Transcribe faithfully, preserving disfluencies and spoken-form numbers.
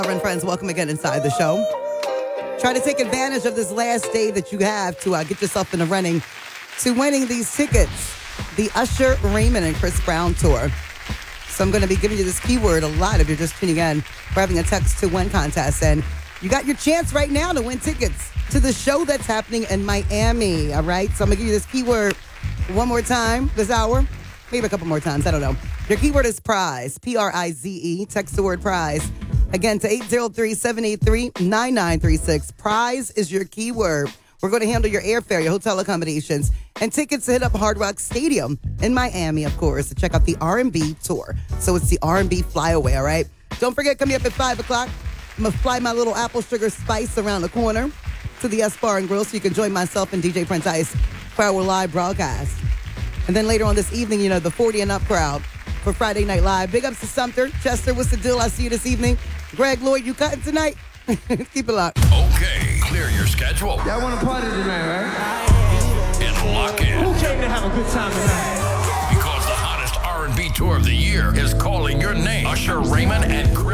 And friends, welcome again inside the show. Try to take advantage of this last day that you have to uh, get yourself in the running to winning these tickets, the Usher, Raymond, and Chris Brown tour. So I'm going to be giving you this keyword a lot if you're just tuning in. We're having a text to win contest, and you got your chance right now to win tickets to the show that's happening in Miami, all right? So I'm going to give you this keyword one more time this hour, maybe a couple more times, I don't know. Your keyword is prize, P R I Z E. Text the word prize. Again, to eight zero three, seven eight three, nine nine three six. Prize is your keyword. We're going to handle your airfare, your hotel accommodations, and tickets to hit up Hard Rock Stadium in Miami, of course, to check out the R and B tour. So it's the R and B Flyaway, all right? Don't forget, coming up at five o'clock, I'm going to fly my little apple sugar spice around the corner to the S Bar and Grill so you can join myself and D J Prince Ice for our live broadcast. And then later on this evening, you know, the forty and up crowd for Friday Night Live. Big ups to Sumter. Chester, what's the deal? I see you this evening. Greg Lloyd, you cutting tonight? Keep it locked. Okay, clear your schedule. Y'all want to party tonight, right? And lock in. Who came to have a good time tonight? Because the hottest R and B tour of the year is calling your name. Usher, Raymond, and Chris